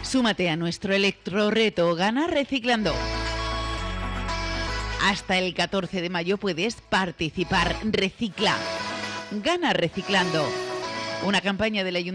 Súmate a nuestro electrorreto Gana Reciclando. Hasta el 14 de mayo puedes participar. Recicla. Gana Reciclando. Una campaña del Ayuntamiento